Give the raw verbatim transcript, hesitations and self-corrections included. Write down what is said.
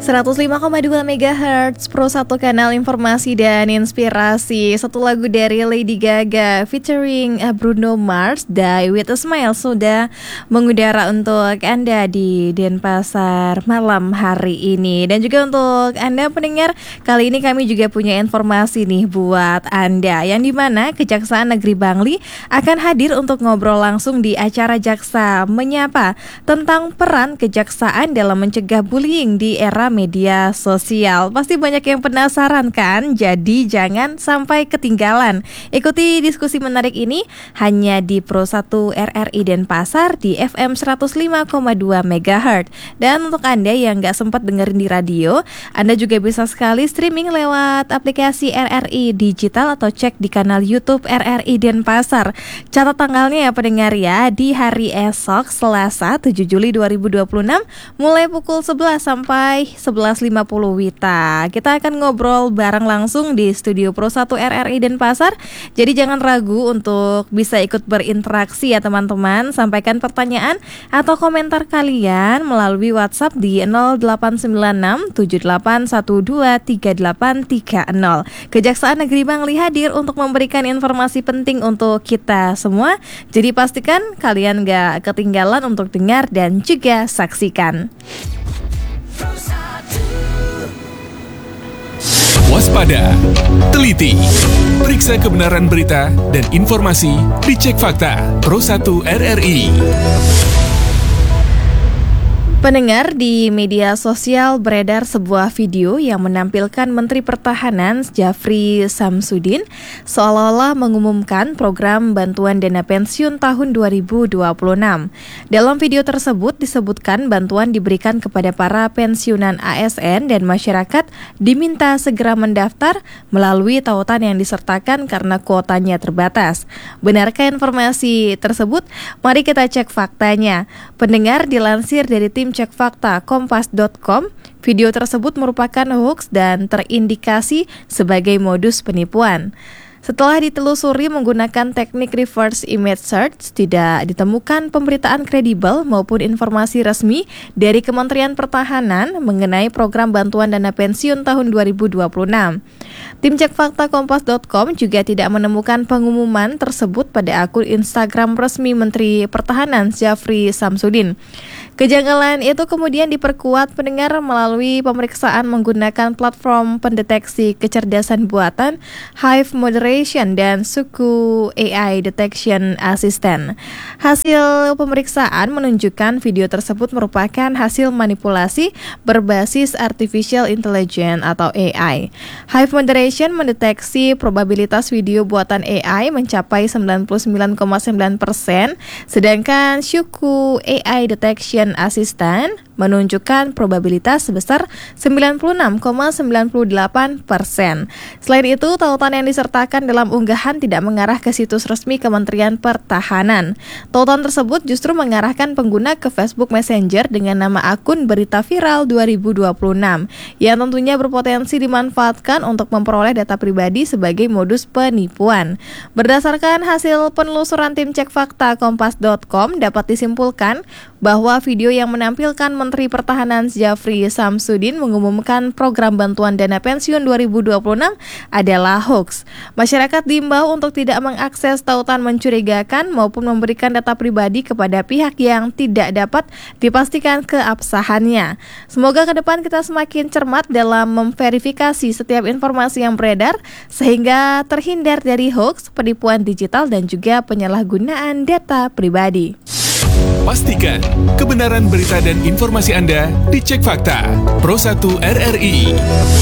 seratus lima koma dua megahertz Pro satu kanal informasi dan inspirasi. Satu lagu dari Lady Gaga featuring Bruno Mars, Die With A Smile, sudah mengudara untuk Anda di Denpasar malam hari ini. Dan juga untuk Anda pendengar, kali ini kami juga punya informasi nih buat Anda, yang dimana Kejaksaan Negeri Bangli akan hadir untuk ngobrol langsung di acara Jaksa Menyapa tentang peran kejaksaan dalam mencegah bullying di era media sosial. Pasti banyak yang penasaran kan? Jadi jangan sampai ketinggalan. Ikuti diskusi menarik ini hanya di Pro satu R R I Denpasar di F M seratus lima koma dua megahertz. Dan untuk Anda yang gak sempat dengerin di radio, Anda juga bisa sekali streaming lewat aplikasi R R I Digital atau cek di kanal YouTube R R I Denpasar. Catat tanggalnya ya pendengar ya, di hari esok Selasa tujuh Juli dua ribu dua puluh enam mulai pukul sebelas sampai sebelas lima puluh Wita. Kita akan ngobrol bareng langsung di studio Pro satu R R I Denpasar. Jadi jangan ragu untuk bisa ikut berinteraksi ya teman-teman. Sampaikan pertanyaan atau komentar kalian melalui WhatsApp di nol delapan sembilan enam tujuh delapan satu dua tiga delapan tiga nol. Kejaksaan Negeri Bangli hadir untuk memberikan informasi penting untuk kita semua. Jadi pastikan kalian gak ketinggalan untuk dengar dan juga saksikan. Waspada, teliti, periksa kebenaran berita dan informasi, dicek fakta. Pro satu R R I. Pendengar, di media sosial beredar sebuah video yang menampilkan Menteri Pertahanan Djafri Samsudin seolah-olah mengumumkan program bantuan dana pensiun tahun dua ribu dua puluh enam. Dalam video tersebut disebutkan bantuan diberikan kepada para pensiunan A S N dan masyarakat diminta segera mendaftar melalui tautan yang disertakan karena kuotanya terbatas. Benarkah informasi tersebut? Mari kita cek faktanya. Pendengar, dilansir dari tim Cek Fakta Kompas dot com, video tersebut merupakan hoax dan terindikasi sebagai modus penipuan. Setelah ditelusuri menggunakan teknik reverse image search, tidak ditemukan pemberitaan kredibel maupun informasi resmi dari Kementerian Pertahanan mengenai program bantuan dana pensiun tahun dua ribu dua puluh enam. Tim Cek Fakta Kompas dot com juga tidak menemukan pengumuman tersebut pada akun Instagram resmi Menteri Pertahanan Djafri Samsudin. Kejanggalan itu kemudian diperkuat pendengar melalui pemeriksaan menggunakan platform pendeteksi kecerdasan buatan Hive Moderation dan Suku A I Detection Assistant. Hasil pemeriksaan menunjukkan video tersebut merupakan hasil manipulasi berbasis Artificial Intelligence atau A I. Hive Moderation mendeteksi probabilitas video buatan A I mencapai sembilan puluh sembilan koma sembilan persen, sedangkan Suku A I Detection Assistant menunjukkan probabilitas sebesar sembilan puluh enam koma sembilan delapan persen. Selain itu, tautan yang disertakan dalam unggahan tidak mengarah ke situs resmi Kementerian Pertahanan. Tautan tersebut justru mengarahkan pengguna ke Facebook Messenger dengan nama akun Berita Viral dua ribu dua puluh enam, yang tentunya berpotensi dimanfaatkan untuk memperoleh data pribadi sebagai modus penipuan. Berdasarkan hasil penelusuran tim Cek Fakta Kompas dot com, dapat disimpulkan bahwa video yang menampilkan Menteri Pertahanan Djafri Samsudin mengumumkan program bantuan dana pensiun dua ribu dua puluh enam adalah hoax. Masyarakat diimbau untuk tidak mengakses tautan mencurigakan maupun memberikan data pribadi kepada pihak yang tidak dapat dipastikan keabsahannya. Semoga ke depan kita semakin cermat dalam memverifikasi setiap informasi yang beredar sehingga terhindar dari hoax, penipuan digital dan juga penyalahgunaan data pribadi. Pastikan kebenaran berita dan informasi Anda dicek fakta. Pro satu R R I.